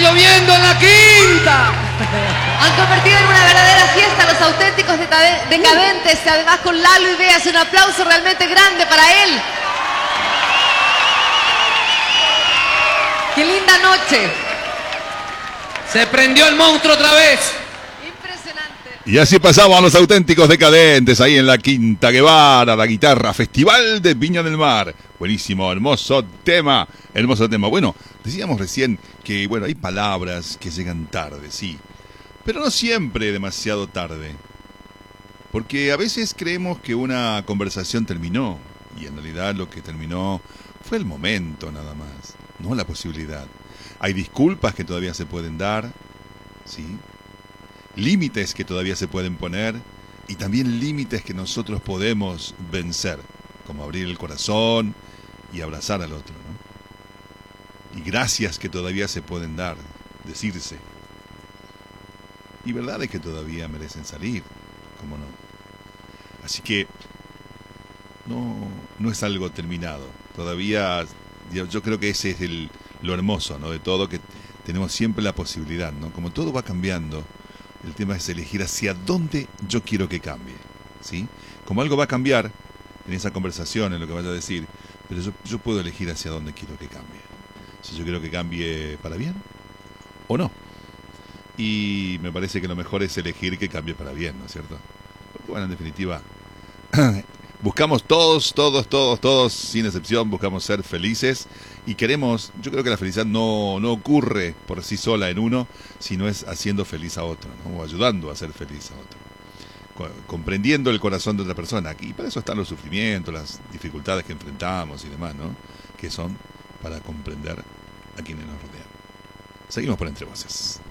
lloviendo en la quinta. Han convertido en una verdadera fiesta a los auténticos decadentes, además con Lalo Ideas. Un aplauso realmente grande para él. ¡Qué linda noche! Se prendió el monstruo otra vez. Impresionante. Y así pasaban los auténticos decadentes ahí en la Quinta Guevara, la guitarra, Festival de Viña del Mar. Buenísimo, hermoso tema, hermoso tema. Bueno, decíamos recién que, bueno, hay palabras que llegan tarde, sí, pero no siempre demasiado tarde. Porque a veces creemos que una conversación terminó, y en realidad lo que terminó fue el momento nada más, no la posibilidad. Hay disculpas que todavía se pueden dar, ¿sí? Límites que todavía se pueden poner y también límites que nosotros podemos vencer, como abrir el corazón y abrazar al otro, ¿no? Y gracias que todavía se pueden dar, decirse. Y verdades que todavía merecen salir, ¿cómo no? Así que no es algo terminado. Todavía yo creo que ese es lo hermoso, ¿no? De todo, que tenemos siempre la posibilidad, ¿no? Como todo va cambiando, el tema es elegir hacia dónde yo quiero que cambie, ¿sí? Como algo va a cambiar en esa conversación, en lo que vaya a decir, pero yo puedo elegir hacia dónde quiero que cambie. Si yo quiero que cambie para bien o no. Y me parece que lo mejor es elegir que cambie para bien, ¿no es cierto? Porque, bueno, en definitiva, buscamos todos, sin excepción, buscamos ser felices y queremos, yo creo que la felicidad no ocurre por sí sola en uno, sino es haciendo feliz a otro, ¿no? O ayudando a ser feliz a otro, comprendiendo el corazón de otra persona. Y para eso están los sufrimientos, las dificultades que enfrentamos y demás, ¿no? Que son para comprender a quienes nos rodean. Seguimos por Entre Voces.